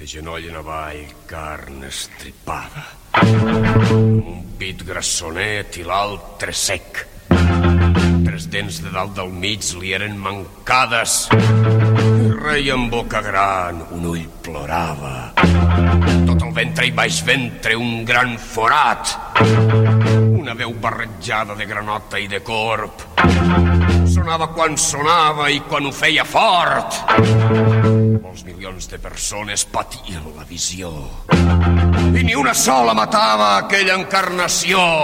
De genoll en avall, carn estripada. Un pit grassonet i l'altre sec. 3 dents de dalt del mig li eren mancades. Reia amb boca gran, un ull plorava. Tot el ventre i baix ventre un gran forat. Una veu barrejada de granota i de corb. Sonava quan sonava i quan ho feia fort. Molts milions de persones patien la visió. I ni una sola matava aquella encarnació.